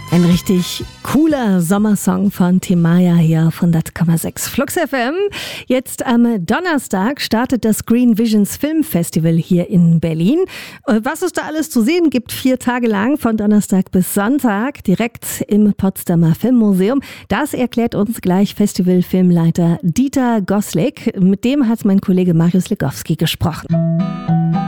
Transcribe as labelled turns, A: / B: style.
A: Ein richtig cooler Sommersong von Timaya hier von 100,6 Flux FM. Jetzt am Donnerstag startet das Green Visions Film Festival hier in Berlin. Was es da alles zu sehen gibt, 4 Tage lang, von Donnerstag bis Sonntag, direkt im Potsdamer Filmmuseum. Das erklärt uns gleich Festivalfilmleiter Dieter Goslik. Mit dem hat mein Kollege Marius Legowski gesprochen.